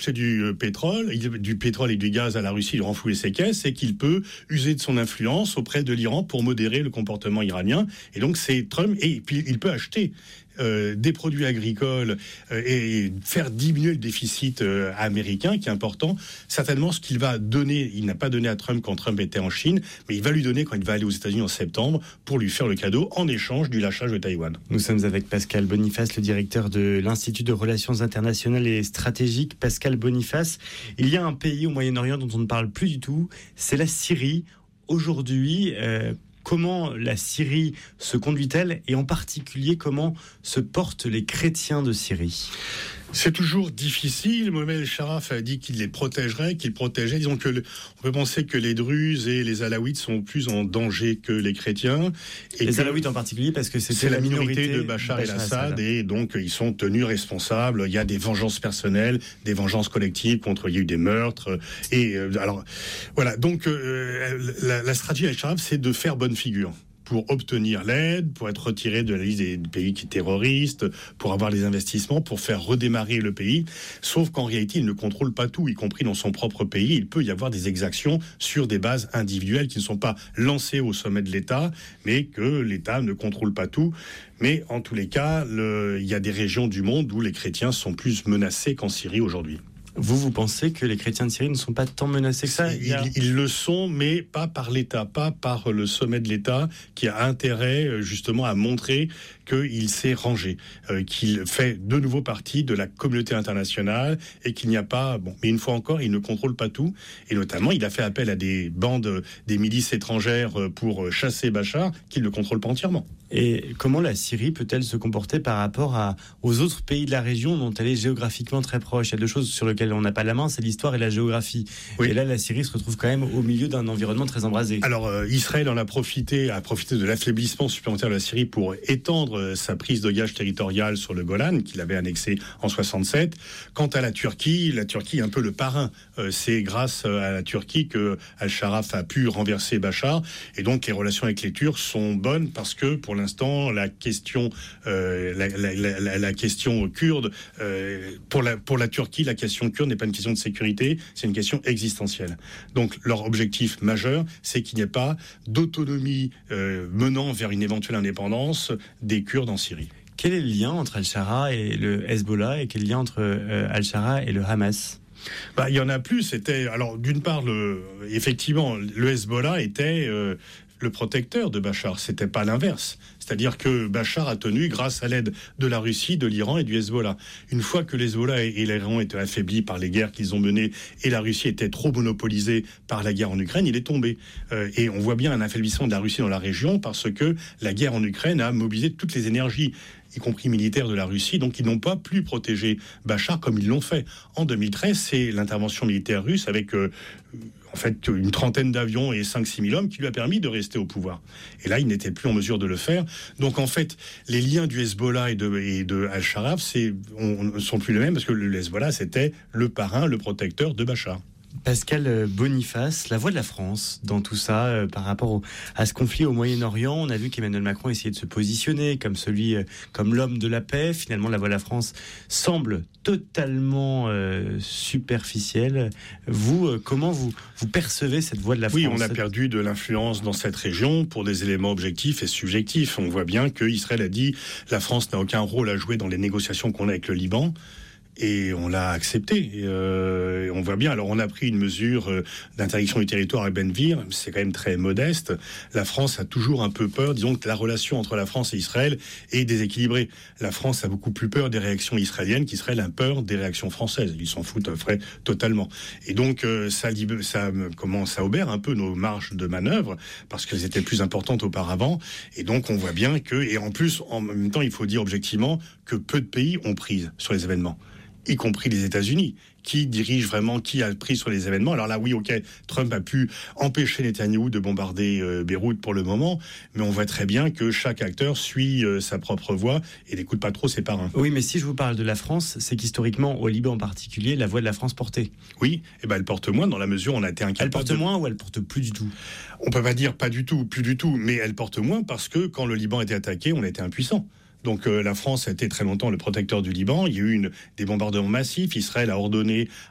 acheter du pétrole et du gaz à la Russie, lui renflouer ses caisses, et qu'il peut user de son influence auprès de l'Iran pour modérer le comportement iranien. Et donc c'est Trump, et puis il peut acheter des produits agricoles et faire diminuer le déficit américain qui est important. Certainement ce qu'il va donner, il n'a pas donné à Trump quand Trump était en Chine, mais il va lui donner quand il va aller aux États-Unis en septembre pour lui faire le cadeau en échange du lâchage de Taïwan. Nous sommes avec Pascal Boniface, le directeur de l'Institut de Relations internationales et stratégiques. Pascal Boniface, il y a un pays au Moyen-Orient dont on ne parle plus du tout, c'est la Syrie. Aujourd'hui, comment la Syrie se conduit-elle et en particulier comment se portent les chrétiens de Syrie ? C'est toujours difficile. Mohamed El-Sharaf a dit qu'il les protégerait, qu'il protégeait. Disons que on peut penser que les Druzes et les Alaouites sont plus en danger que les chrétiens. Et les Alaouites en particulier parce que c'est la minorité de Bachar el-Assad et donc ils sont tenus responsables. Il y a des vengeances personnelles, des vengeances collectives contre. Il y a eu des meurtres et alors voilà. Donc la stratégie d'El-Sharaf, c'est de faire bonne figure pour obtenir l'aide, pour être retiré de la liste des pays qui terroristes, pour avoir les investissements, pour faire redémarrer le pays. Sauf qu'en réalité, il ne contrôle pas tout, y compris dans son propre pays. Il peut y avoir des exactions sur des bases individuelles qui ne sont pas lancées au sommet de l'État, mais que l'État ne contrôle pas tout. Mais en tous les cas, il y a des régions du monde où les chrétiens sont plus menacés qu'en Syrie aujourd'hui. Vous pensez que les chrétiens de Syrie ne sont pas tant menacés que ça ? Ils le sont, mais pas par l'État, pas par le sommet de l'État, qui a intérêt justement à montrer qu'il s'est rangé, qu'il fait de nouveau partie de la communauté internationale et qu'il n'y a pas... Bon, mais une fois encore, il ne contrôle pas tout. Et notamment, il a fait appel à des bandes, des milices étrangères pour chasser Bachar, qu'il ne contrôle pas entièrement. Et comment la Syrie peut-elle se comporter par rapport aux autres pays de la région dont elle est géographiquement très proche ? Il y a deux choses sur lesquelles on n'a pas la main, c'est l'histoire et la géographie. Oui. Et là, la Syrie se retrouve quand même au milieu d'un environnement très embrasé. Alors, Israël a profité de l'affaiblissement supplémentaire de la Syrie pour étendre sa prise de gage territoriale sur le Golan, qu'il avait annexé en 67. Quant à la Turquie est un peu le parrain. C'est grâce à la Turquie que Al-Sharaf a pu renverser Bachar. Et donc, les relations avec les Turcs sont bonnes parce que, pour l'instant, la question kurde, pour la Turquie, la question kurde n'est pas une question de sécurité, c'est une question existentielle. Donc, leur objectif majeur, c'est qu'il n'y ait pas d'autonomie menant vers une éventuelle indépendance des Kurdes en Syrie. Quel est le lien entre Al-Shara et le Hezbollah et quel est le lien entre Al-Shara et le Hamas ? Il y en a plus. Alors, d'une part, effectivement, le Hezbollah était le protecteur de Bachar. C'était pas l'inverse. C'est-à-dire que Bachar a tenu grâce à l'aide de la Russie, de l'Iran et du Hezbollah. Une fois que l'Hezbollah et l'Iran étaient affaiblis par les guerres qu'ils ont menées et la Russie était trop monopolisée par la guerre en Ukraine, il est tombé. Et on voit bien un affaiblissement de la Russie dans la région parce que la guerre en Ukraine a mobilisé toutes les énergies, y compris militaires de la Russie, donc ils n'ont pas pu protéger Bachar comme ils l'ont fait. En 2013, c'est l'intervention militaire russe avec une trentaine d'avions et 5-6 000 hommes qui lui a permis de rester au pouvoir. Et là, il n'était plus en mesure de le faire. Donc en fait, les liens du Hezbollah et de Al-Sharaf ne sont plus les mêmes parce que le Hezbollah, c'était le parrain, le protecteur de Bachar. Pascal Boniface, la voix de la France dans tout ça, par rapport à ce conflit au Moyen-Orient, on a vu qu'Emmanuel Macron essayait de se positionner comme l'homme de la paix. Finalement, la voix de la France semble totalement superficielle. Vous, comment vous percevez cette voix de la France ? Oui, on a perdu de l'influence dans cette région pour des éléments objectifs et subjectifs. On voit bien qu'Israël a dit la France n'a aucun rôle à jouer dans les négociations qu'on a avec le Liban. Et on l'a accepté. Et on voit bien. Alors, on a pris une mesure d'interdiction du territoire à Ben Gvir. C'est quand même très modeste. La France a toujours un peu peur. Disons que la relation entre la France et Israël est déséquilibrée. La France a beaucoup plus peur des réactions israéliennes qu'Israël a peur des réactions françaises. Ils s'en foutent totalement. Et donc, ça obère un peu nos marges de manœuvre parce qu'elles étaient plus importantes auparavant. Et donc, on voit bien et en plus, en même temps, il faut dire objectivement que peu de pays ont prise sur les événements, y compris les États-Unis, qui a pris sur les événements. Alors là, oui, ok, Trump a pu empêcher Netanyahou de bombarder Beyrouth pour le moment, mais on voit très bien que chaque acteur suit sa propre voie et n'écoute pas trop ses parrains. Oui, mais si je vous parle de la France, c'est qu'historiquement, au Liban en particulier, la voix de la France portait. Oui, elle porte moins dans la mesure où on a été incapable. Elle porte moins ou elle porte plus du tout ? On peut pas dire pas du tout, plus du tout, mais elle porte moins parce que quand le Liban était attaqué, on a été impuissant. Donc la France a été très longtemps le protecteur du Liban. Il y a eu des bombardements massifs. Israël a ordonné